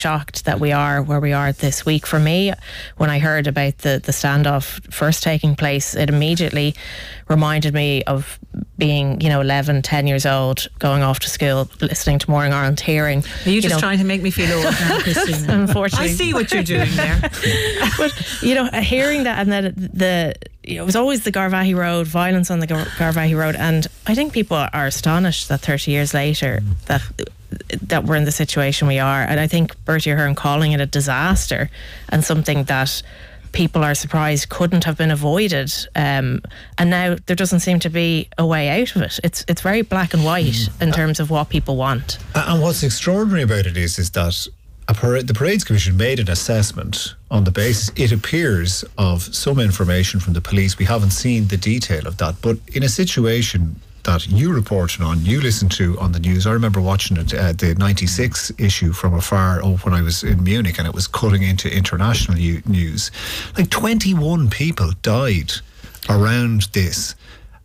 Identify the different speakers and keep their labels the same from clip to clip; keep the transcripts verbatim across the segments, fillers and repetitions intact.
Speaker 1: shocked that we are where we are this week. For me, when I heard about the, the standoff first taking place, it immediately reminded me of being, you know, eleven, ten years old, going off to school, listening to Morning Ireland, hearing...
Speaker 2: Are you, you
Speaker 1: just
Speaker 2: know,
Speaker 1: trying
Speaker 2: to make me feel old now, Christina?
Speaker 1: Unfortunately.
Speaker 2: I see what you're doing there.
Speaker 1: But, you know, hearing that, and then the... You know, it was always the Garvaghey Road, violence on the Gar- Garvaghey Road, and I think people are astonished that thirty years later that that we're in the situation we are. And I think Bertie Ahern calling it a disaster and something that people are surprised couldn't have been avoided, um, and now there doesn't seem to be a way out of it. It's it's very black and white mm. in terms of what people want.
Speaker 3: And what's extraordinary about it is is that a parade, the Parades Commission made an assessment on the basis, it appears, of some information from the police. We haven't seen the detail of that, but in a situation that you reported on, you listened to on the news. I remember watching it, uh, the ninety-six issue from afar oh, when I was in Munich, and it was cutting into international u- news. Like twenty-one people died around this.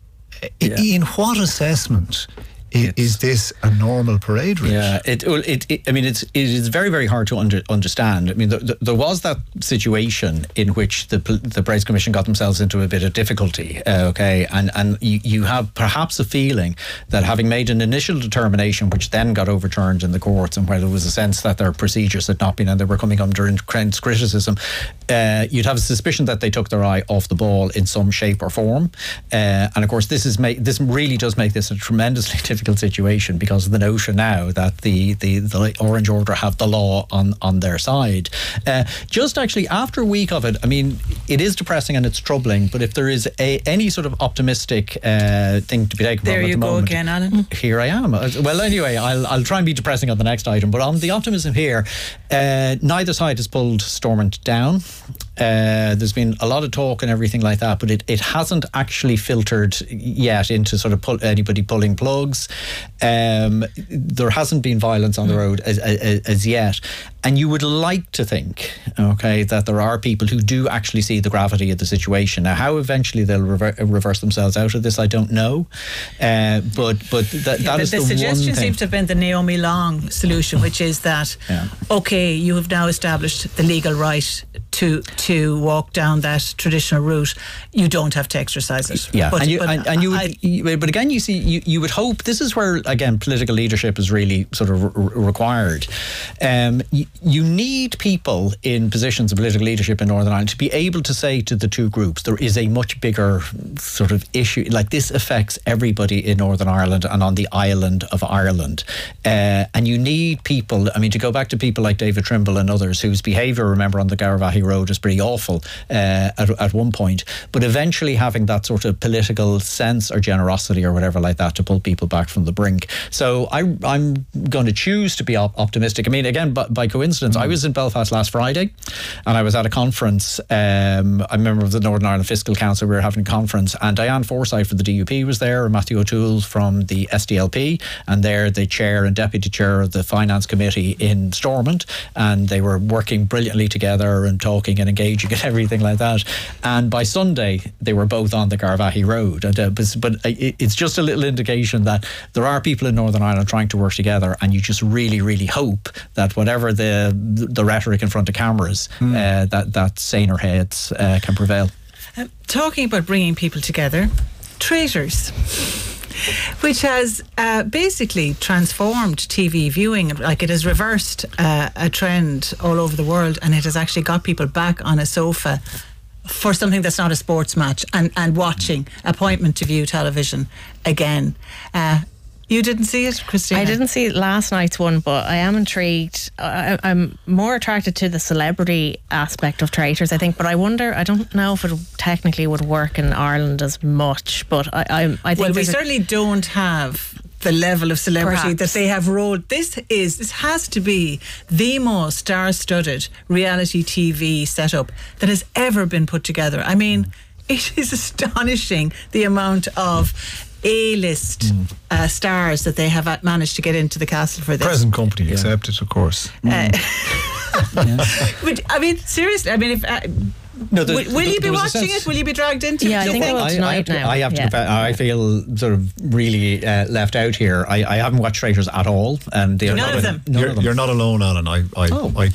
Speaker 3: Yeah. In what assessment is, is this a normal parade route?
Speaker 4: Yeah, it, it, it, I mean, it's it is very, very hard to under, understand. I mean, the, the, there was that situation in which the the Parades Commission got themselves into a bit of difficulty. Uh, okay, and and you, you have perhaps a feeling that having made an initial determination, which then got overturned in the courts, and where there was a sense that their procedures had not been, and they were coming under intense criticism, uh, you'd have a suspicion that they took their eye off the ball in some shape or form. Uh, and of course, this is ma- this really does make this a tremendously difficult difficult situation because of the notion now that the, the, the Orange Order have the law on, on their side. Uh, just actually after a week of it, I mean, it is depressing and it's troubling, but if there is a, any sort of optimistic uh, thing to be taken
Speaker 2: there
Speaker 4: from
Speaker 2: you
Speaker 4: at the
Speaker 2: go
Speaker 4: moment,
Speaker 2: again, Alan.
Speaker 4: Here I am. Well, anyway, I'll, I'll try and be depressing on the next item, but on the optimism here, uh, neither side has pulled Stormont down. Uh, there's been a lot of talk and everything like that, but it, it hasn't actually filtered yet into sort of pull, anybody pulling plugs. Um, there hasn't been violence on the road as, as, as yet. And you would like to think, okay, that there are people who do actually see the gravity of the situation. Now, how eventually they'll rever- reverse themselves out of this, I don't know. Uh, but but th-
Speaker 2: yeah,
Speaker 4: that
Speaker 2: but
Speaker 4: is
Speaker 2: the,
Speaker 4: the,
Speaker 2: the suggestion
Speaker 4: one thing.
Speaker 2: seems to have been the Naomi Long solution, which is that,
Speaker 4: yeah.
Speaker 2: okay, you have now established the legal right to to walk down that traditional route. You don't have to exercise it.
Speaker 4: Yeah,
Speaker 2: but,
Speaker 4: and you
Speaker 2: but
Speaker 4: and, and you, would,
Speaker 2: I,
Speaker 4: you, but again, you see, you, you would hope this is where again political leadership is really sort of re- required. Um, you, you need people in positions of political leadership in Northern Ireland to be able to say to the two groups, there is a much bigger sort of issue. Like this affects everybody in Northern Ireland and on the island of Ireland, uh, and you need people. I mean, to go back to people like David Trimble and others whose behaviour, remember, on the Garvaghey Road is pretty awful uh, at, at one point, but eventually having that sort of political sense or generosity or whatever like that to pull people back from the brink. So I, I'm going to choose to be op- optimistic. I mean, again, by, by coincidence, mm. I was in Belfast last Friday and I was at a conference. Um, I'm a member of the Northern Ireland Fiscal Council. We were having a conference and Diane Forsyth from the D U P was there, and Matthew O'Toole from the S D L P, and they're the chair and deputy chair of the Finance Committee in Stormont, and they were working brilliantly together and talking and engaging and everything like that. And by Sunday, they were both on the Garvaghey Road. And, uh, but, but it's just a little indication that there are people in Northern Ireland trying to work together, and you just really, really hope that whatever the the rhetoric in front of cameras, mm. uh, that, that saner heads uh, can prevail.
Speaker 2: Uh, talking about bringing people together, Traitors, which has uh, basically transformed T V viewing. Like, it has reversed uh, a trend all over the world, and it has actually got people back on a sofa for something that's not a sports match and, and watching Appointment to View television again. Uh, you didn't see it, Christina?
Speaker 1: I didn't see last night's one, but I am intrigued. I, I'm more attracted to the celebrity aspect of Traitors, I think, but I wonder, I don't know if it technically would work in Ireland as much, but I, I, I think...
Speaker 2: Well, we certainly don't have the level of celebrity
Speaker 1: Perhaps.
Speaker 2: that they have rolled. This is, this has to be the most star-studded reality T V setup that has ever been put together. I mean, it is astonishing the amount of A-list mm. uh, stars that they have managed to get into the castle for this.
Speaker 3: Present company yeah. accepted, of course.
Speaker 2: Mm. Uh, yeah. But I mean, seriously, I mean, if uh,
Speaker 4: No, the,
Speaker 2: will, will
Speaker 4: the,
Speaker 2: you be
Speaker 4: there was a
Speaker 2: watching
Speaker 4: sense-
Speaker 2: it? Will you be dragged into
Speaker 1: Yeah,
Speaker 2: it?
Speaker 1: I
Speaker 2: do you
Speaker 1: think I will
Speaker 4: I, I
Speaker 1: tonight
Speaker 4: have to,
Speaker 1: now.
Speaker 4: I have to
Speaker 1: Yeah.
Speaker 4: confess, I feel sort of really uh, left out here. I, I haven't watched Traitors at all, and they are
Speaker 2: None
Speaker 4: not
Speaker 2: of
Speaker 4: a-
Speaker 2: them?
Speaker 4: None
Speaker 3: You're,
Speaker 4: of them.
Speaker 3: you're not alone, Alan. I, I,
Speaker 4: Oh.
Speaker 3: I